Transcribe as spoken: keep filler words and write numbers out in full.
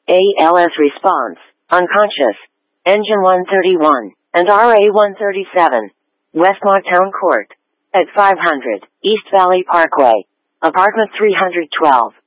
A L S response, unconscious. Engine one thirty-one, and R A one thirty-seven. Westmont Town Court. At five hundred, East Valley Parkway. Apartment three twelve.